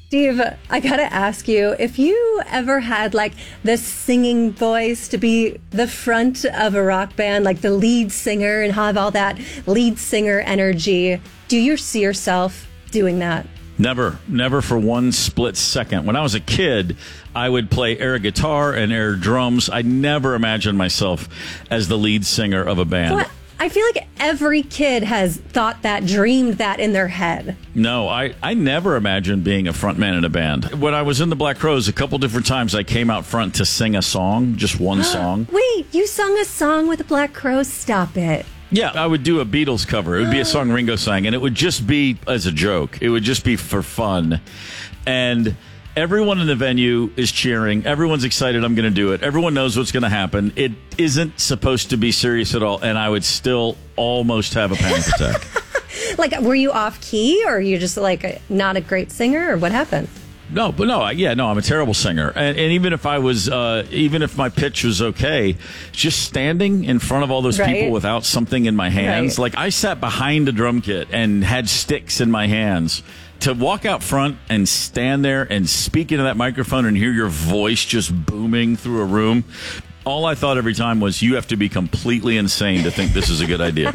Steve, I gotta ask you, if you ever had like the singing voice to be the front of a rock band, like the lead singer and have all that lead singer energy, do you see yourself doing that? Never for one split second. When I was a kid, I would play air guitar and air drums. I never imagined myself as the lead singer of a band. Well, I feel like every kid has thought that, dreamed that in their head. No, I never imagined being a frontman in a band. When I was in the Black Crowes, a couple different times I came out front to sing a song, just one song. Wait, you sung a song with the Black Crowes? Stop it. Yeah, I would do a Beatles cover. It would be a song Ringo sang, and it would just be as a joke. It would just be for fun. And everyone in the venue is cheering. Everyone's excited I'm going to do it. Everyone knows what's going to happen. It isn't supposed to be serious at all, and I would still almost have a panic attack. Like, were you off key, or are you just like not a great singer, or what happened? I'm a terrible singer. And even if I was, even if my pitch was okay, just standing in front of all those people without something in my hands, like I sat behind a drum kit and had sticks in my hands. To walk out front and stand there and speak into that microphone and hear your voice just booming through a room, all I thought every time was, you have to be completely insane to think this is a good idea.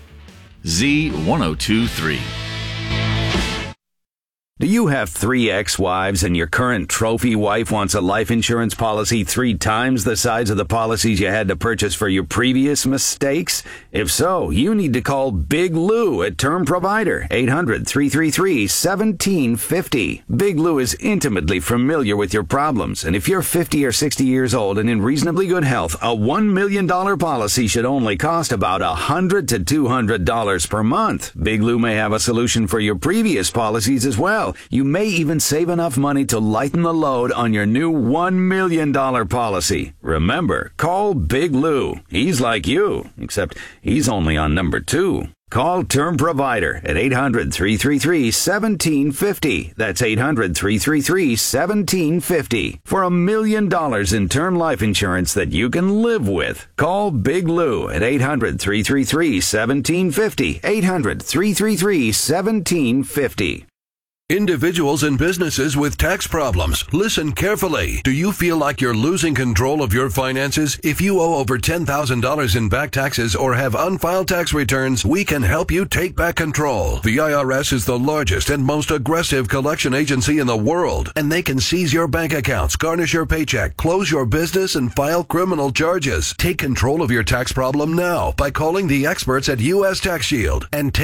Z1023. Do you have 3 ex-wives and your current trophy wife wants a life insurance policy 3 times the size of the policies you had to purchase for your previous mistakes? If so, you need to call Big Lou at Term Provider, 800-333-1750. Big Lou is intimately familiar with your problems, and if you're 50 or 60 years old and in reasonably good health, a $1 million policy should only cost about $100 to $200 per month. Big Lou may have a solution for your previous policies as well. You may even save enough money to lighten the load on your new $1 million policy. Remember, call Big Lou. He's like you, except he's only on number 2. Call Term Provider at 800-333-1750. That's 800-333-1750 for $1 million in term life insurance that you can live with. Call Big Lou at 800-333-1750. 800-333-1750. Individuals and businesses with tax problems, listen carefully. Do you feel like you're losing control of your finances? If you owe over $10,000 in back taxes or have unfiled tax returns, we can help you take back control. The IRS is the largest and most aggressive collection agency in the world, and they can seize your bank accounts, garnish your paycheck, close your business, and file criminal charges. Take control of your tax problem now by calling the experts at U.S. Tax Shield and take